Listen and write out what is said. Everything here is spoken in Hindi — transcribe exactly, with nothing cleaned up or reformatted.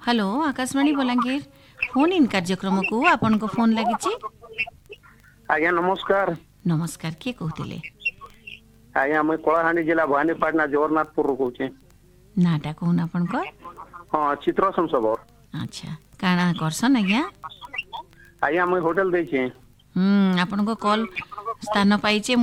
Hello Akashvani Balangir phone in कार्यक्रम को आपन को फोन लगी। आज्ञा नमस्कार। नमस्कार किए कहते आज्ञा मुई कलाहांडी जिला भवानीपाटना जगन्नाथपुर कहूँ। नाटा कहून आपन को हाँ चित्रसम सबर। अच्छा काना करसन आज्ञा आज्ञा मुई होटल देछे। हम्म आपन को कॉल स्थान पाइचे